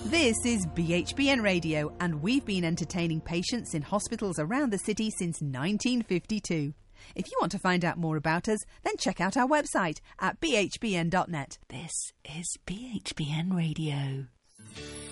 This is BHBN Radio, and we've been entertaining patients in hospitals around the city since 1952. If you want to find out more about us, then check out our website at bhbn.net. This is BHBN Radio.